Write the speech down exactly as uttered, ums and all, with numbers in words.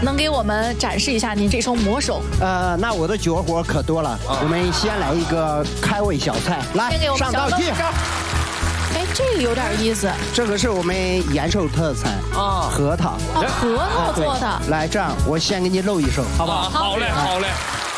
能给我们展示一下您这双魔手？ 呃，那我的绝活可多了。我们先来一个开胃小菜，来上道具。 哎，这个有点意思。 这个是我们延寿特产啊，核桃。 啊，核桃做的。 来，这样我先给你露一手，好不好？ 好嘞，好嘞。